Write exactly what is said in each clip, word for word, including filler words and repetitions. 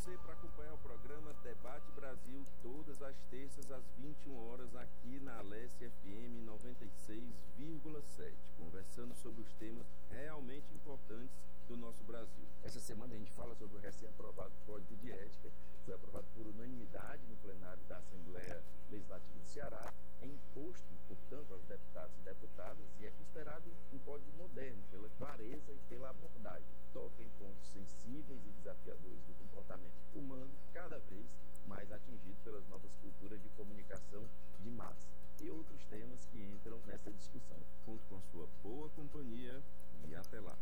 você para acompanhar o programa Debate Brasil todas as terças às vinte e uma horas aqui na Alesse F M noventa e seis vírgula sete, conversando sobre os temas realmente importantes do nosso Brasil. Essa semana a gente fala sobre o recém-aprovado Código de Ética, foi aprovado por unanimidade no plenário da Assembleia Legislativa do Ceará, é imposto, portanto, aos deputados e deputadas e é considerado um código moderno pela clareza e pela abordagem. Toca em pontos sensíveis e desafiadores do comportamento humano, cada vez mais atingido pelas novas culturas de comunicação de massa e outros temas que entram nessa discussão. Conto com a sua boa companhia e até lá.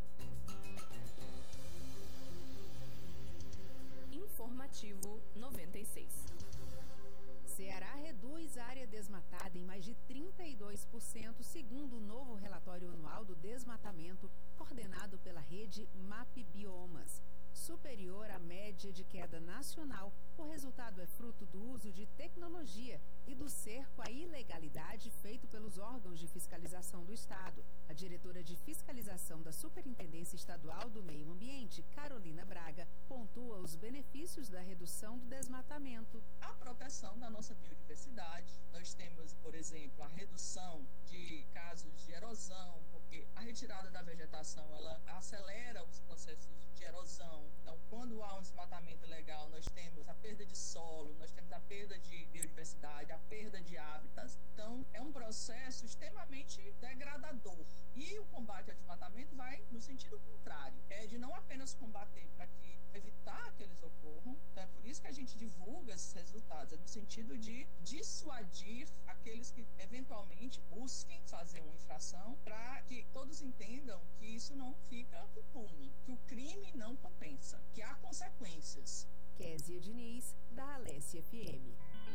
Informativo noventa e seis. Ceará reduz área desmatada em mais de trinta e dois por cento, segundo o novo relatório anual do desmatamento, coordenado pela rede MapBiomas. Superior à média de queda nacional, o resultado é fruto do uso de tecnologia e do cerco à ilegalidade feito pelos órgãos de fiscalização do Estado. A diretora de fiscalização da Superintendência Estadual do Meio Ambiente, Carolina Braga, pontua os benefícios da redução do desmatamento. A proteção da nossa biodiversidade. Nós temos, por exemplo, a redução de casos de erosão, porque a retirada da vegetação ela acelera os processos de erosão. Então, quando há um desmatamento ilegal, nós temos a perda de solo, nós temos a perda de biodiversidade, a perda de hábitats. Então, é um processo extremamente degradador. E o combate ao desmatamento vai no sentido contrário. É de não apenas combater para que evitar que eles ocorram. Então, é por isso que a gente divulga esses resultados. É no sentido de dissuadir aqueles que eventualmente busquem fazer uma infração, para que todos entendam que isso não fica impune, que o crime não compensa, que há consequências. Kézia Diniz, da Alesse F M.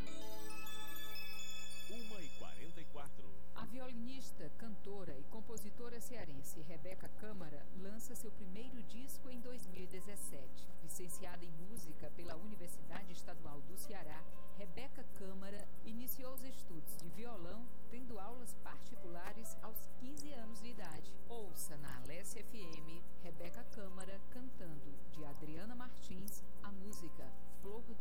uma e quarenta e quatro. A violinista, cantora e compositora cearense Rebeca Câmara